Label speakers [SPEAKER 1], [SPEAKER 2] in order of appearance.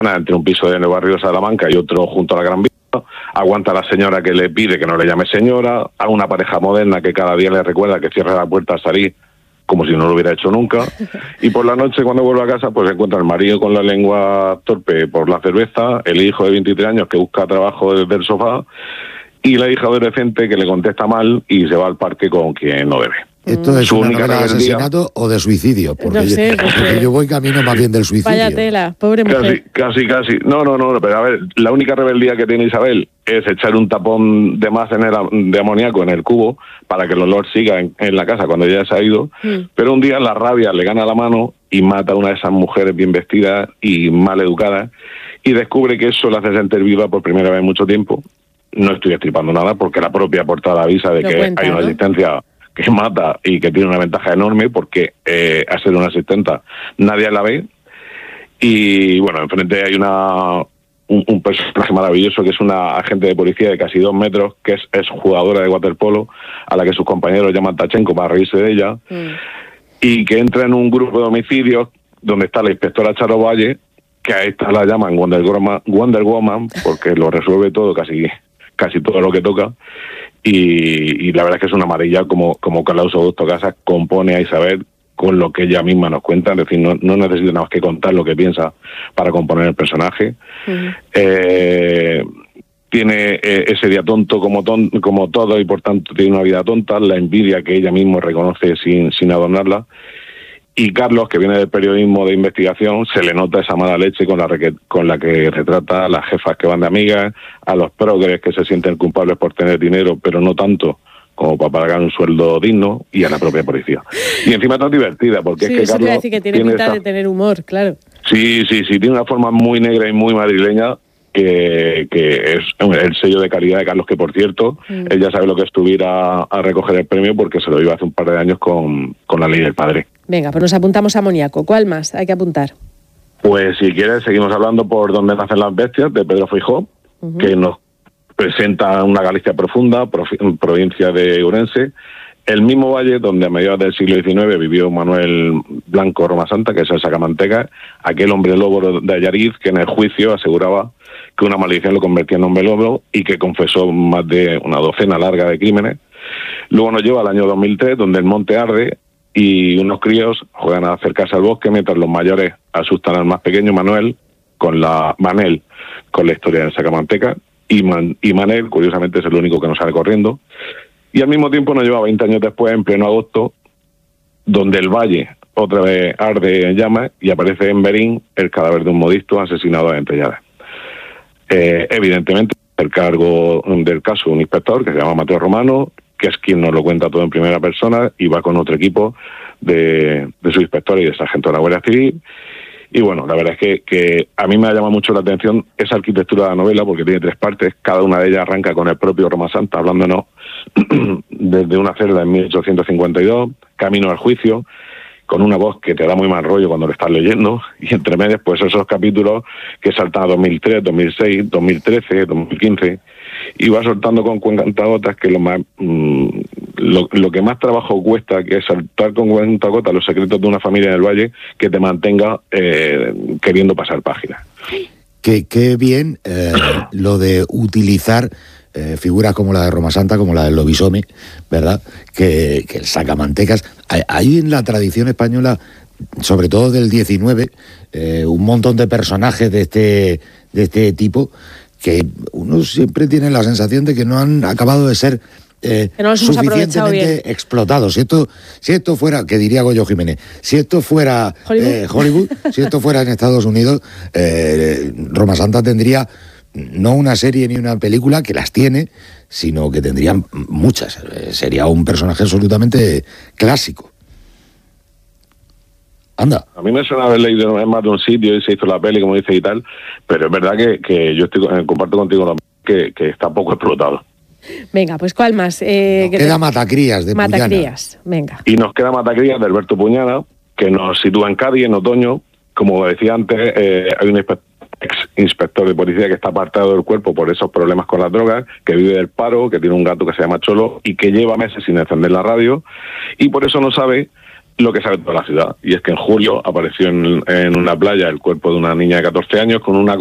[SPEAKER 1] entre un piso del barrio de Salamanca y otro junto a la Gran Vía. Aguanta a la señora que le pide que no le llame señora, a una pareja moderna que cada día le recuerda que cierre la puerta al salir, como si no lo hubiera hecho nunca, y por la noche cuando vuelve a casa pues encuentra al marido con la lengua torpe por la cerveza, el hijo de 23 años que busca trabajo desde el sofá, y la hija adolescente que le contesta mal y se va al parque con quien no debe.
[SPEAKER 2] ¿Esto es una novela de asesinato o de suicidio? Porque,
[SPEAKER 3] no sé,
[SPEAKER 2] porque yo voy camino más bien del suicidio.
[SPEAKER 3] Vaya tela, pobre mujer.
[SPEAKER 1] Casi. No, pero a ver, la única rebeldía que tiene Isabel es echar un tapón de más de amoníaco en el cubo para que el olor siga en la casa cuando ella se ha ido, pero un día la rabia le gana la mano y mata a una de esas mujeres bien vestidas y mal educadas, y descubre que eso la hace sentir viva por primera vez en mucho tiempo. No estoy estripando nada porque la propia portada avisa de que hay una asistencia que mata y que tiene una ventaja enorme porque a ser una asistenta nadie la ve, y bueno, enfrente hay un personaje maravilloso que es una agente de policía de casi 2 metros que es jugadora de waterpolo a la que sus compañeros llaman Tachenko para reírse de ella, y que entra en un grupo de homicidios donde está la inspectora Charo Valle, que a esta la llaman Wonder Woman porque lo resuelve todo, casi todo lo que toca. Y la verdad es que es una maravilla como Carlos Augusto Casas compone a Isabel con lo que ella misma nos cuenta, es decir, no necesita nada más que contar lo que piensa para componer el personaje. Tiene ese día tonto como todo, y por tanto tiene una vida tonta, la envidia que ella misma reconoce sin adornarla. Y Carlos, que viene del periodismo de investigación, se le nota esa mala leche con la que retrata a las jefas que van de amigas, a los progres que se sienten culpables por tener dinero, pero no tanto como para pagar un sueldo digno, y a la propia policía. Y encima está divertida, porque es que
[SPEAKER 3] eso
[SPEAKER 1] Carlos...
[SPEAKER 3] te iba a decir que tiene pinta de tener humor, claro.
[SPEAKER 1] Sí, tiene una forma muy negra y muy madrileña, que es el sello de calidad de Carlos, que por cierto, él ya sabe lo que es subir a recoger el premio porque se lo iba hace un par de años con La ley del padre.
[SPEAKER 3] Venga, pues nos apuntamos a Amoníaco. ¿Cuál más hay que apuntar?
[SPEAKER 1] Pues si quieres seguimos hablando por Donde nacen las bestias, de Pedro Feijó, que nos presenta una Galicia profunda, provincia de Ourense, el mismo valle donde a mediados del siglo XIX vivió Manuel Blanco Roma Santa, que es el Sacamantecas, aquel hombre lobo de Allariz que en el juicio aseguraba que una maldición lo convertía en hombre lobo y que confesó más de una docena larga de crímenes. Luego nos lleva al año 2003, donde el monte arde y unos críos juegan a acercarse al bosque mientras los mayores asustan al más pequeño, Manel, con la historia del Sacamantecas, y Manel, curiosamente, es el único que no sale corriendo. Y al mismo tiempo nos lleva 20 años después, en pleno agosto, donde el valle otra vez arde en llamas y aparece en Berín el cadáver de un modisto asesinado a dentelladas. Evidentemente, el cargo del caso, un inspector que se llama Mateo Romano, que es quien nos lo cuenta todo en primera persona, y va con otro equipo de su inspector y de sargento de la Guardia Civil. Y bueno, la verdad es que a mí me ha llamado mucho la atención esa arquitectura de la novela, porque tiene 3 partes, cada una de ellas arranca con el propio Roma Santa, hablándonos desde una celda en 1852, camino al juicio, con una voz que te da muy mal rollo cuando lo estás leyendo, y entre medias pues esos capítulos que saltan a 2003, 2006, 2013, 2015, y va soltando con cuentagotas que lo que más trabajo cuesta, que es saltar con cuentagotas los secretos de una familia en el valle que te mantenga queriendo pasar páginas.
[SPEAKER 2] Qué bien lo de utilizar figuras como la de Roma Santa, como la del lobisome, ¿verdad? Que el Sacamantecas. Hay en la tradición española, sobre todo del 19, un montón de personajes de este tipo que uno siempre tiene la sensación de que no han acabado de ser suficientemente explotados. Si esto fuera, que diría Goyo Jiménez, si esto fuera Hollywood, si esto fuera en Estados Unidos, Roma Santa tendría no una serie ni una película, que las tiene, sino que tendrían muchas. Sería un personaje absolutamente clásico. Anda.
[SPEAKER 1] A mí me suena haber leído en más de un sitio y se hizo la peli, como dice y tal, pero es verdad que yo comparto contigo que está poco explotado.
[SPEAKER 3] Venga, pues ¿cuál más?
[SPEAKER 2] Queda Matacrías, de Puñana.
[SPEAKER 3] Matacrías, venga.
[SPEAKER 1] Y nos queda Matacrías, de Alberto Puñana, que nos sitúa en Cádiz, en otoño. Como decía antes, hay un ex inspector de policía que está apartado del cuerpo por esos problemas con las drogas, que vive del paro, que tiene un gato que se llama Cholo y que lleva meses sin encender la radio, y por eso no sabe lo que sabe toda la ciudad, y es que en julio apareció en una playa el cuerpo de una niña de 14 años con una